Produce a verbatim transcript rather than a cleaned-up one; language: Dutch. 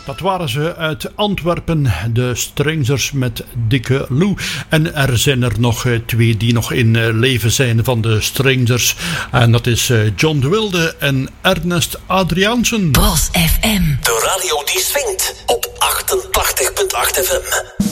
Dat waren ze uit Antwerpen, de Strangers met Dikke Lou. En er zijn er nog twee die nog in leven zijn van de Strangers. En dat is John de Wilde en Ernest Adriaansen. Bos F M. De radio die swingt op achtentachtig komma acht F M.